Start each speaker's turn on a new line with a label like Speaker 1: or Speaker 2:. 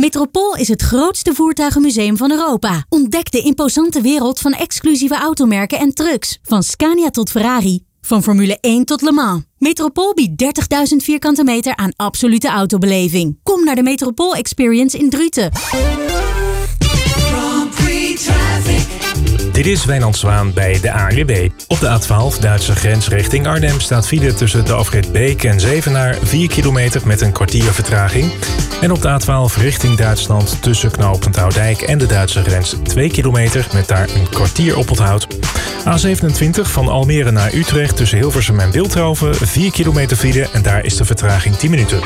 Speaker 1: Metropool is het grootste voertuigenmuseum van Europa. Ontdek de imposante wereld van exclusieve automerken en trucks. Van Scania tot Ferrari. Van Formule 1 tot Le Mans. Metropool biedt 30.000 vierkante meter aan absolute autobeleving. Kom naar de Metropool Experience in Druten.
Speaker 2: Dit is Wijnand Zwaan bij de ANWB. Op de A12 Duitse grens richting Arnhem staat file tussen de afrit Beek en Zevenaar 4 kilometer met een kwartier vertraging. En op de A12 richting Duitsland tussen knooppunt Oudijk en de Duitse grens 2 kilometer met daar een kwartier oponthoud. A27 van Almere naar Utrecht tussen Hilversum en Bilthoven 4 kilometer file en daar is de vertraging 10 minuten.